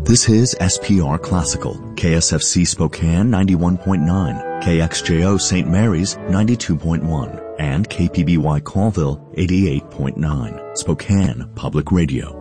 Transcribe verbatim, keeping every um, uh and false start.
This is S P R Classical, K S F C Spokane ninety-one point nine, K X J O Saint Mary's ninety-two point one, and K P B Y Colville eighty-eight point nine, Spokane Public Radio.